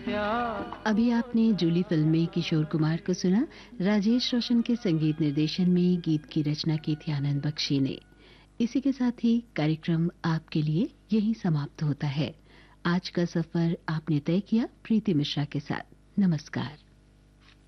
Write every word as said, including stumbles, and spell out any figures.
अभी आपने जूली फिल्म में किशोर कुमार को सुना। राजेश रोशन के संगीत निर्देशन में गीत की रचना की थी आनंद बख्शी ने। इसी के साथ ही कार्यक्रम आपके लिए यहीं समाप्त होता है। आज का सफर आपने तय किया प्रीति मिश्रा के साथ। नमस्कार।